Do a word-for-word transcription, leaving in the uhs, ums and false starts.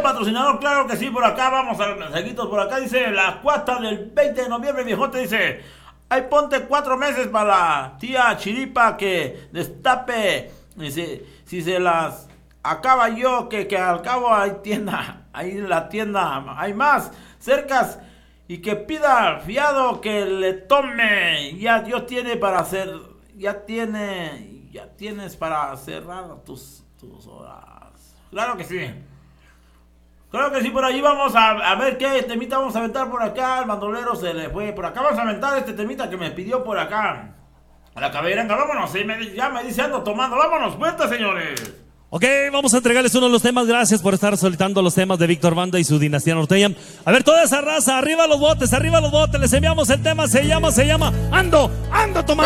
patrocinador, claro que sí, por acá, vamos a los mensajitos por acá, dice, la cuata del veinte de noviembre, viejote, dice, ahí ponte cuatro meses para la tía Chiripa que destape, dice, si se las acaba yo, que, que al cabo hay tienda, ahí en la tienda hay más cercas, y que pida fiado que le tome, ya Dios tiene para hacer, ya tiene, ya tienes para cerrar tus, tus horas. Claro que sí. Claro que sí, por ahí vamos a, a ver qué temita vamos a aventar por acá. El bandolero se le fue. Por acá vamos a aventar este temita que me pidió por acá. A la caballeranca, vámonos. ¿sí? Me, ya me dice ando tomando. Vámonos, vuelta, señores. Ok, vamos a entregarles uno de los temas. Gracias por estar solicitando los temas de Víctor Banda y su dinastía norteña. A ver, toda esa raza, arriba los botes, arriba los botes. Les enviamos el tema, se llama, se llama Ando, ando tomando.